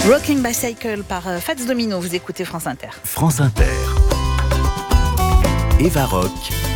Rocking Bicycle par Fats Domino, vous écoutez France Inter. France Inter. Eva Rock.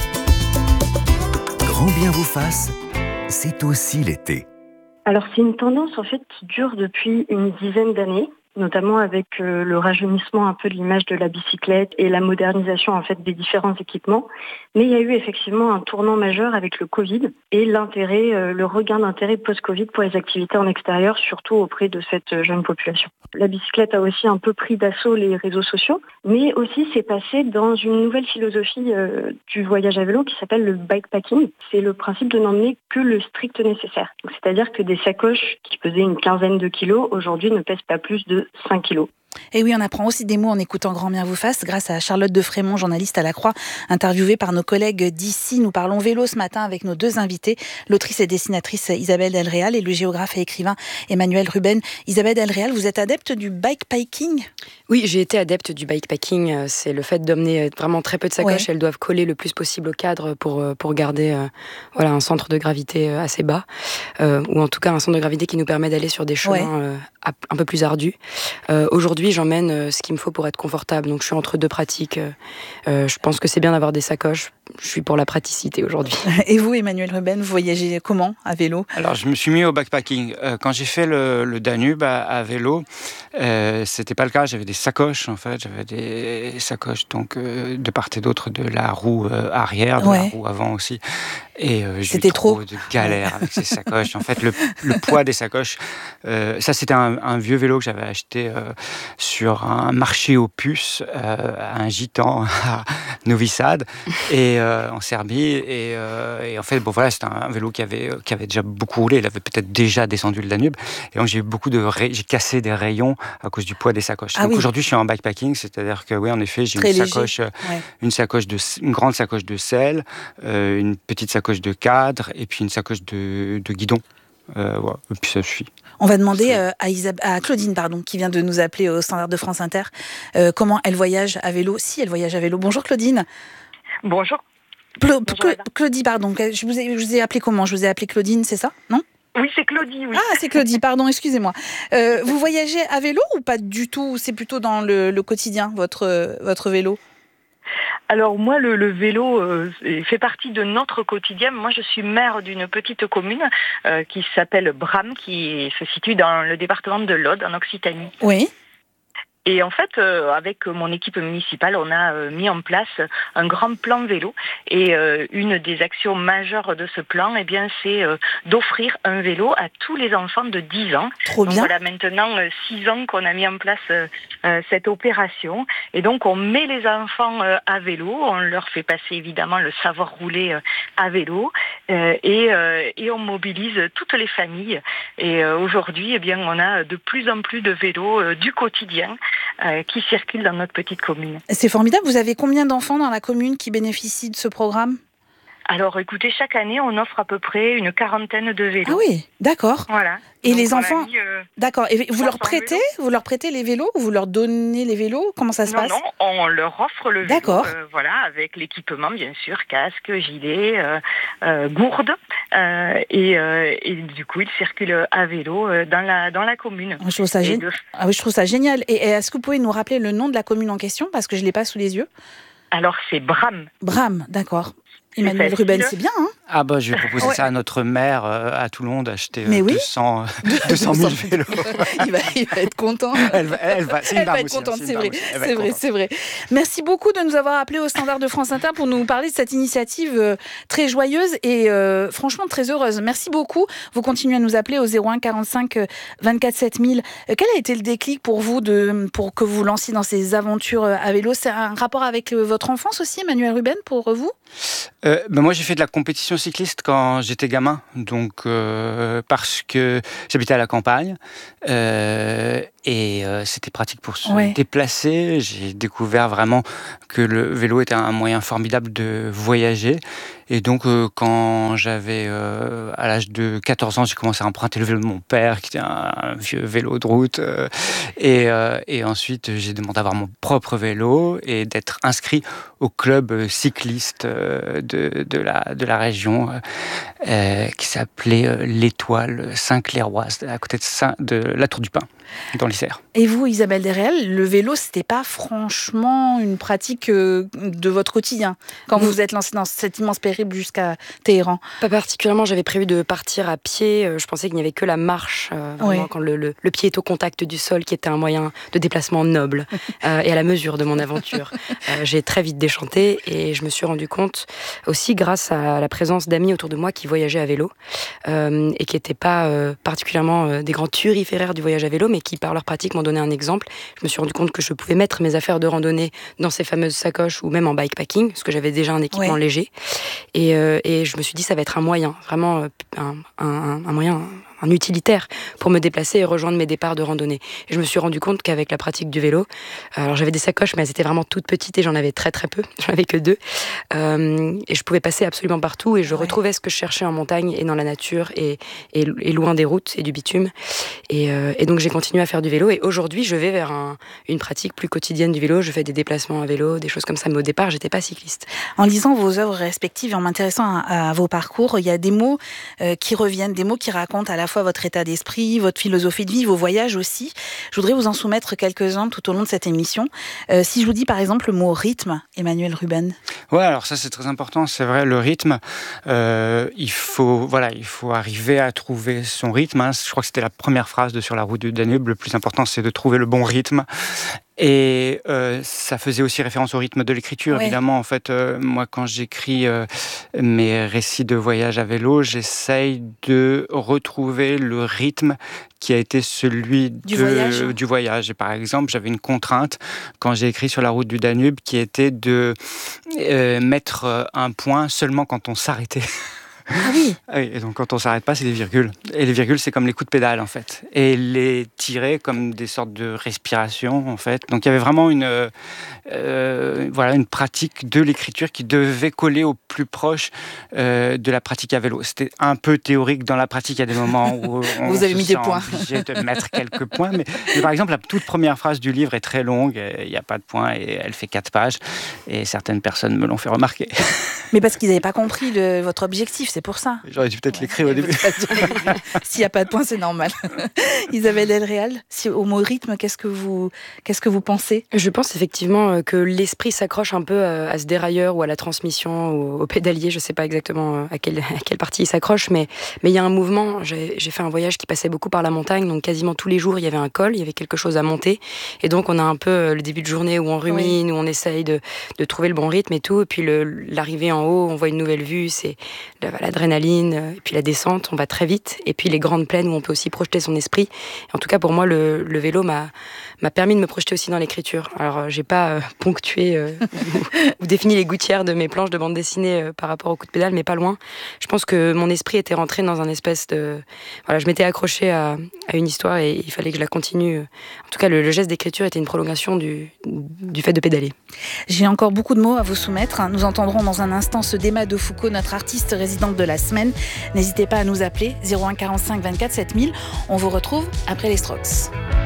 Grand bien vous fasse, c'est aussi l'été. Alors c'est une tendance en fait qui dure depuis une dizaine d'années, notamment avec le rajeunissement un peu de l'image de la bicyclette et la modernisation en fait des différents équipements. Mais il y a eu effectivement un tournant majeur avec le Covid et le regain d'intérêt post-Covid pour les activités en extérieur, surtout auprès de cette jeune population. La bicyclette a aussi un peu pris d'assaut les réseaux sociaux, mais aussi c'est passé dans une nouvelle philosophie du voyage à vélo qui s'appelle le bikepacking. C'est le principe de n'emmener que le strict nécessaire. Donc, c'est-à-dire que des sacoches qui pesaient une quinzaine de kilos, aujourd'hui ne pèsent pas plus de 5 kilos. Et oui, on apprend aussi des mots en écoutant Grand bien vous fasse grâce à Charlotte de Frémont, journaliste à La Croix, interviewée par nos collègues d'ici. Nous parlons vélo ce matin avec nos deux invités, l'autrice et dessinatrice Isabelle Delréal et le géographe et écrivain Emmanuel Ruben. Isabelle Delréal, vous êtes adepte du bikepacking ? Oui, j'ai été adepte du bikepacking. C'est le fait d'emmener vraiment très peu de sacoches. Ouais. Elles doivent coller le plus possible au cadre pour garder un centre de gravité assez bas, ou en tout cas un centre de gravité qui nous permet d'aller sur des chemins un peu plus ardus. Aujourd'hui, j'emmène ce qu'il me faut pour être confortable. Donc, je suis entre deux pratiques. Je pense que c'est bien d'avoir des sacoches. Je suis pour la praticité aujourd'hui. Et vous, Emmanuel Ruben, vous voyagez comment à vélo ? Alors, je me suis mis au backpacking. Quand j'ai fait le Danube à vélo, c'était pas le cas. J'avais des sacoches, en fait. J'avais des sacoches donc, de part et d'autre de la roue arrière, de la roue avant aussi. Et j'ai eu trop de galères avec ces sacoches. En fait, le poids des sacoches, ça, c'était un vieux vélo que j'avais acheté sur un marché aux puces à un gitan à Novi Sad et en Serbie et en fait c'était un vélo qui avait déjà beaucoup roulé, il avait peut-être déjà descendu le Danube et donc j'ai eu j'ai cassé des rayons à cause du poids des sacoches. Donc aujourd'hui je suis en bikepacking, c'est-à-dire que en effet j'ai une grande sacoche de selle, une petite sacoche de cadre et puis une sacoche de guidon. Et puis ça suffit. On va demander à Claudine, qui vient de nous appeler au standard de France Inter, comment elle voyage à vélo, si elle voyage à vélo. Bonjour Claudine. Bonjour. Claudie, pardon. Je vous ai appelé comment ? Je vous ai appelé Claudine, c'est ça ? Non ? Oui, c'est Claudie, oui. Ah, c'est Claudie, pardon, excusez-moi. Vous voyagez à vélo ou pas du tout ? C'est plutôt dans le quotidien, votre vélo ? Alors moi, le vélo fait partie de notre quotidien. Moi, je suis maire d'une petite commune qui s'appelle Bram, qui se situe dans le département de l'Aude, en Occitanie. Oui. Et en fait, avec mon équipe municipale, on a mis en place un grand plan vélo. Et une des actions majeures de ce plan, c'est d'offrir un vélo à tous les enfants de 10 ans. Trop bien. Donc voilà, maintenant 6 ans qu'on a mis en place cette opération. Et donc, on met les enfants à vélo. On leur fait passer évidemment le savoir rouler à vélo. Et on mobilise toutes les familles. Et aujourd'hui, on a de plus en plus de vélos du quotidien qui circulent dans notre petite commune. C'est formidable. Vous avez combien d'enfants dans la commune qui bénéficient de ce programme ? Alors, écoutez, chaque année, on offre à peu près une quarantaine de vélos. Ah oui, d'accord. Voilà. Et donc, les enfants, d'accord. Et vous leur prêtez les vélos ou vous leur donnez les vélos ? Comment ça se passe ? Non, on leur offre le vélo. D'accord. Avec l'équipement, bien sûr, casque, gilet, gourde. Et du coup, ils circulent à vélo dans la commune. Je trouve ça génial. Ah oui, je trouve ça génial. Et est-ce que vous pouvez nous rappeler le nom de la commune en question ? Parce que je ne l'ai pas sous les yeux. Alors, c'est Bram. Bram, d'accord. Emmanuel Ruben, c'est bien, hein ? Ah je vais proposer ça à notre maire à Toulon d'acheter 200 000 vélos. il va être content. Elle va être contente, c'est vrai. Merci beaucoup de nous avoir appelés au standard de France Inter pour nous parler de cette initiative très joyeuse et franchement très heureuse. Merci beaucoup. Vous continuez à nous appeler au 01 45 24 7000. Quel a été le déclic pour vous pour que vous lanciez dans ces aventures à vélo ? C'est un rapport avec votre enfance aussi, Emmanuel Ruben, pour vous ? Moi j'ai fait de la compétition cycliste quand j'étais gamin, donc parce que j'habitais à la campagne et c'était pratique pour se déplacer. J'ai découvert vraiment que le vélo était un moyen formidable de voyager. Et donc, quand j'avais, à l'âge de 14 ans, j'ai commencé à emprunter le vélo de mon père, qui était un vieux vélo de route. Et ensuite, j'ai demandé d'avoir mon propre vélo et d'être inscrit au club cycliste de la région qui s'appelait l'Étoile Saint-Clairoise, à côté de la Tour du Pin, dans l'Isère. Et vous, Isabelle Desréal, le vélo, c'était pas franchement une pratique de votre quotidien quand vous vous êtes lancée dans cet immense périple jusqu'à Téhéran? Pas particulièrement, j'avais prévu de partir à pied. Je pensais qu'il n'y avait que la marche, vraiment, quand le pied est au contact du sol, qui était un moyen de déplacement noble et à la mesure de mon aventure. J'ai très vite déchanté et je me suis rendu compte aussi grâce à la présence d'amis autour de moi qui voyageaient à vélo et qui n'étaient pas particulièrement des grands turiféraires du voyage à vélo, mais qui par leur pratique m'ont donné un exemple. Je me suis rendu compte que je pouvais mettre mes affaires de randonnée dans ces fameuses sacoches ou même en bikepacking, parce que j'avais déjà un équipement léger. Et je me suis dit, ça va être un moyen, vraiment un moyen, un utilitaire pour me déplacer et rejoindre mes départs de randonnée. Et je me suis rendu compte qu'avec la pratique du vélo, alors j'avais des sacoches, mais elles étaient vraiment toutes petites et j'en avais très très peu, j'en avais que 2. Et je pouvais passer absolument partout et je retrouvais ce que je cherchais en montagne et dans la nature et loin des routes et du bitume. Et donc j'ai continué à faire du vélo et aujourd'hui je vais vers une pratique plus quotidienne du vélo. Je fais des déplacements à vélo, des choses comme ça, mais au départ j'étais pas cycliste. En lisant vos œuvres respectives et en m'intéressant à vos parcours, il y a des mots qui reviennent, des mots qui racontent à la fois votre état d'esprit, votre philosophie de vie, vos voyages aussi. Je voudrais vous en soumettre quelques-uns tout au long de cette émission. Si je vous dis par exemple le mot rythme, Emmanuel Ruben. Ouais, alors ça c'est très important, c'est vrai, le rythme, il faut arriver à trouver son rythme, hein. Je crois que c'était la première phrase de Sur la route du Danube, le plus important c'est de trouver le bon rythme. Et ça faisait aussi référence au rythme de l'écriture, évidemment. En fait, moi, quand j'écris mes récits de voyage à vélo, j'essaye de retrouver le rythme qui a été celui du voyage. Et par exemple, j'avais une contrainte quand j'ai écrit Sur la route du Danube qui était de mettre un point seulement quand on s'arrêtait. Ah oui. Et donc quand on s'arrête pas, c'est des virgules. Et les virgules, c'est comme les coups de pédale en fait. Et les tirer comme des sortes de respiration en fait. Donc il y avait vraiment une pratique de l'écriture qui devait coller au plus proche de la pratique à vélo. C'était un peu théorique dans la pratique. Il y a des moments où vous avez mis des points. Obligé de mettre quelques points. Mais par exemple, la toute première phrase du livre est très longue. Il n'y a pas de points et elle fait 4 pages. Et certaines personnes me l'ont fait remarquer. Mais parce qu'ils n'avaient pas compris votre objectif. C'est pour ça. J'aurais dû peut-être l'écrire au début. S'il n'y a pas de point, c'est normal. Isabelle Desréal, au mot rythme, qu'est-ce que vous pensez? Je pense effectivement que l'esprit s'accroche un peu à ce dérailleur ou à la transmission ou au pédalier. Je ne sais pas exactement à quelle partie il s'accroche, mais il y a un mouvement. J'ai fait un voyage qui passait beaucoup par la montagne, donc quasiment tous les jours, il y avait un col, il y avait quelque chose à monter. Et donc, on a un peu le début de journée où on rumine, où on essaye de trouver le bon rythme et tout. Et puis, l'arrivée en haut, on voit une nouvelle vue, c'est l'adrénaline, et puis la descente, on va très vite, et puis les grandes plaines où on peut aussi projeter son esprit. En tout cas, pour moi, le vélo m'a permis de me projeter aussi dans l'écriture. Alors, j'ai pas ponctué ou défini les gouttières de mes planches de bande dessinée par rapport au coup de pédale, mais pas loin. Je pense que mon esprit était rentré dans un espèce de... Voilà, je m'étais accrochée à une histoire et il fallait que je la continue. En tout cas, le geste d'écriture était une prolongation du fait de pédaler. J'ai encore beaucoup de mots à vous soumettre. Nous entendrons dans un instant ce Déma de Foucault, notre artiste résidente de la semaine. N'hésitez pas à nous appeler 01 45 24 7000. On vous retrouve après les Strokes.